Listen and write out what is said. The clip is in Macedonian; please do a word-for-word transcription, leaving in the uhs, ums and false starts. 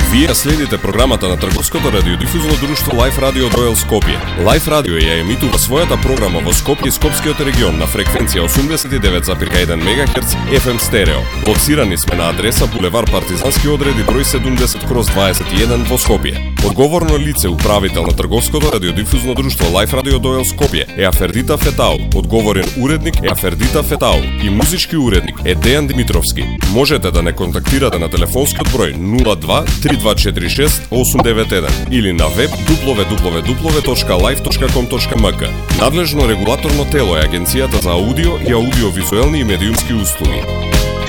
Вие следите програмата на Трговското радиодифузно друштво Лайф Радио Доел Скопје. Лайф Радио ја емитува својата програма во Скопје и Скопскиот регион на фреквенција осумдесет и девет запирка еден мегахерц еф ем стерео. Лоцирани сме на адреса булевар Партизански одреди број седумдесет кроз дваесет и еден во Скопје. Одговорно лице управител на Трговското радиодифузно друштво Лайф Радио Доел Скопје е Афердита Фетау. Одговорен уредник е Афердита Фетау и музички уредник е Дејан Димитровски. Можете да не контактирате на телефонскиот број нула два три два четири шест осум девет еден или на веб дабл ю дабл ю дабл ю точка лайф точка ком точка ем ка. Надлежно регулаторно тело е Агенцијата за аудио и аудиовизуелни и медиумски услуги.